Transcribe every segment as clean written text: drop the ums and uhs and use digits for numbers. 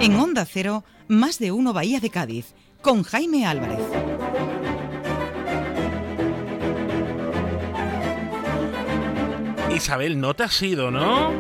En Onda Cero, Más de Uno Bahía de Cádiz, con Jaime Álvarez. Isabel, no te has ido, ¿no?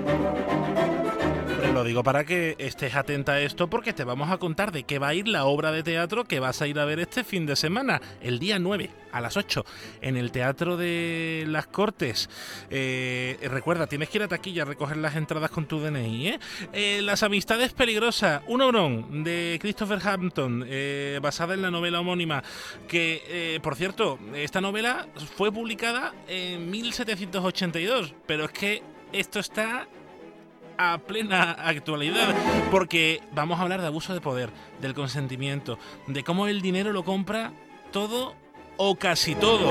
Lo digo para que estés atenta a esto, porque te vamos a contar de qué va a ir la obra de teatro que vas a ir a ver este fin de semana, el día 9 a las 8, en el Teatro de las Cortes. Recuerda, tienes que ir a taquilla a recoger las entradas con tu DNI, ¿eh? Las amistades peligrosas, un obrón de Christopher Hampton, basada en la novela homónima, que, por cierto, esta novela fue publicada en 1782, pero es que esto está a plena actualidad, porque vamos a hablar de abuso de poder, del consentimiento, de cómo el dinero lo compra todo o casi todo.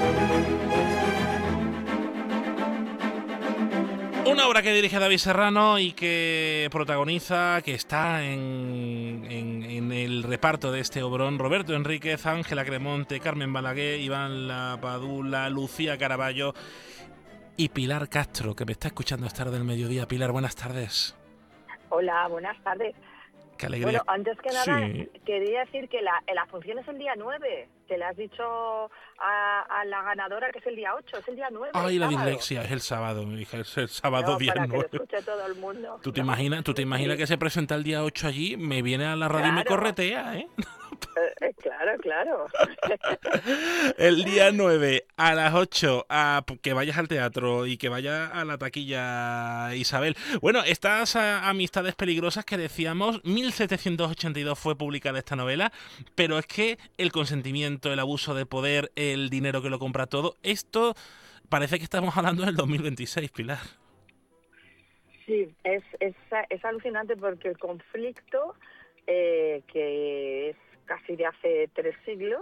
Una obra que dirige David Serrano y que protagoniza, que está en el reparto de este obrón, Roberto Enríquez, Ángela Cremonte, Carmen Balaguer, Iván Lapadula, Lucía Caraballo y Pilar Castro, que me está escuchando esta tarde del mediodía. Pilar, buenas tardes. Hola, buenas tardes. Qué alegría. Bueno, antes que nada, Sí. quería decir que la función es el día 9. Que le has dicho a la ganadora que es el día 8, es el día 9. Ay, la sábado. dislexia, es el sábado, mi hija, es el sábado No, día para 9. que lo escuche todo el mundo. ¿Tú te No. imaginas Sí. que se presenta el día 8 allí? Me viene a la radio y me Claro. corretea, ¿eh? Claro. El día 9 a las 8, que vayas al teatro y que vayas a la taquilla, Isabel. Bueno, estas amistades peligrosas que decíamos, 1782 fue publicada esta novela, pero es que el consentimiento, el abuso de poder, el dinero que lo compra todo, esto parece que estamos hablando del 2026, Pilar. Sí, es alucinante porque el conflicto, que es casi de hace 3 siglos,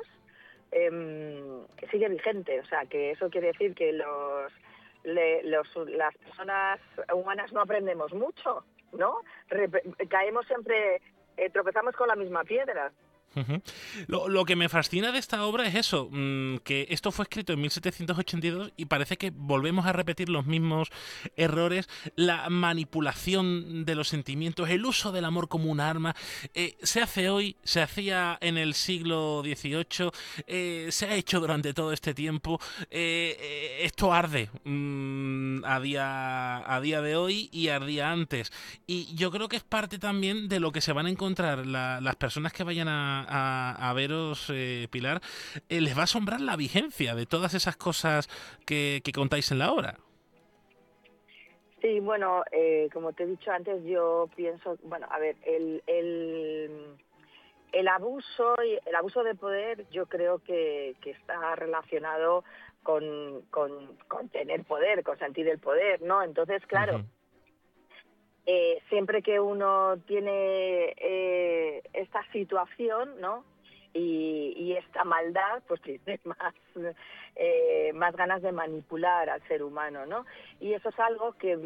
sigue vigente. O sea, que eso quiere decir que las personas humanas no aprendemos mucho, ¿no? Caemos siempre, tropezamos con la misma piedra. Uh-huh. Lo que me fascina de esta obra es eso, que esto fue escrito en 1782 y parece que volvemos a repetir los mismos errores, la manipulación de los sentimientos, el uso del amor como un arma, se hace hoy, se hacía en el siglo XVIII, se ha hecho durante todo este tiempo, esto arde a día de hoy y ardía antes, y yo creo que es parte también de lo que se van a encontrar las personas que vayan a veros, Pilar, les va a asombrar la vigencia de todas esas cosas que contáis en la obra. Sí, bueno, como te he dicho antes, yo pienso, bueno, a ver, el abuso de poder, yo creo que está relacionado con tener poder, con sentir el poder, ¿no? Entonces, claro, Uh-huh. Siempre que uno tiene esta situación, ¿no? Y esta maldad, pues tiene más ganas de manipular al ser humano, ¿no? Y eso es algo que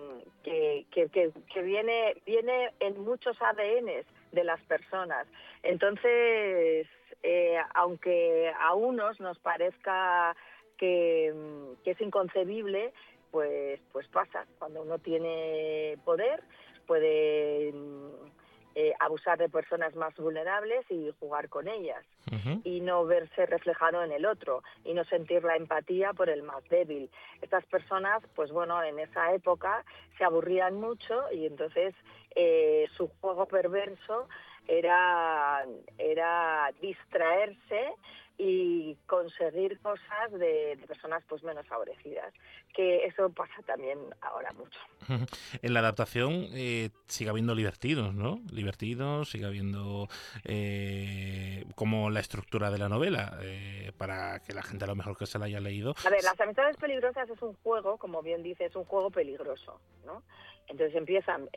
viene en muchos ADNs de las personas. Entonces, aunque a unos nos parezca que es inconcebible, pues pasa. Cuando uno tiene poder, puede abusar de personas más vulnerables y jugar con ellas. Uh-huh. Y no verse reflejado en el otro y no sentir la empatía por el más débil. Estas personas, pues bueno, en esa época se aburrían mucho y entonces su juego perverso era distraerse y conseguir cosas de personas pues menos favorecidas, que eso pasa también ahora mucho. En la adaptación sigue habiendo libertinos, ¿no? Libertinos, sigue habiendo como la estructura de la novela, para que la gente a lo mejor que se la haya leído. A ver, Las amistades peligrosas es un juego, como bien dice, es un juego peligroso, ¿no? Entonces empiezan